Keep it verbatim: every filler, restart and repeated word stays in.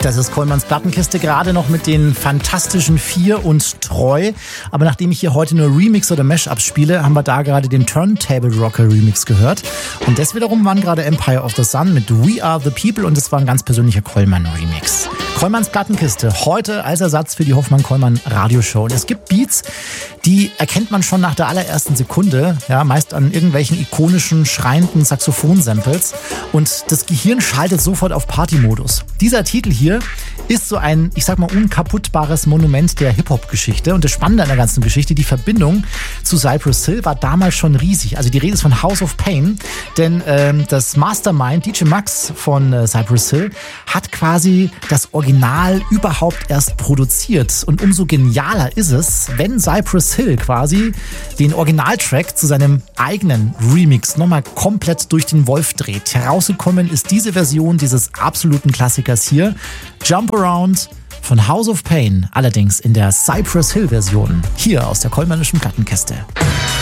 Das ist Kollmanns Plattenkiste, gerade noch mit den Fantastischen Vier und Treu. Aber nachdem ich hier heute nur Remix oder Mashups spiele, haben wir da gerade den Turntable Rocker Remix gehört. Und das wiederum waren gerade Empire of the Sun mit We Are the People und das war ein ganz persönlicher Kollmann Remix. Kollmanns Plattenkiste, heute als Ersatz für die Hoffmann-Kollmann Radioshow. Und es gibt Beats, die erkennt man schon nach der allerersten Sekunde, ja, meist an irgendwelchen ikonischen, schreienden Saxophon-Samples. Und das Gehirn schaltet sofort auf Partymodus. Dieser Titel hier ist so ein, ich sag mal, unkaputtbares Monument der Hip-Hop-Geschichte. Und das Spannende an der ganzen Geschichte, die Verbindung zu Cypress Hill war damals schon riesig. Also die Rede ist von House of Pain, denn ähm, das Mastermind D J Max von äh, Cypress Hill hat quasi das Original überhaupt erst produziert. Und umso genialer ist es, wenn Cypress Hill quasi den Originaltrack zu seinem eigenen Remix nochmal komplett durch den Wolf dreht. Herausgekommen ist diese Version dieses absoluten Klassikers hier, Jump Around von House of Pain, allerdings in der Cypress Hill Version, hier aus der Kollmannischen Plattenkiste.